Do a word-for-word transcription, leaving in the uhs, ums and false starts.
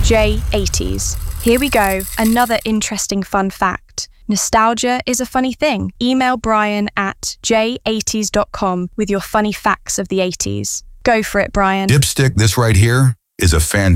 J eighties. Here we go, another interesting fun fact. Nostalgia is a funny thing. Email Brian at j eighties dot com with your funny facts of the eighties. Go for it, Brian. Dipstick, this right here is a fan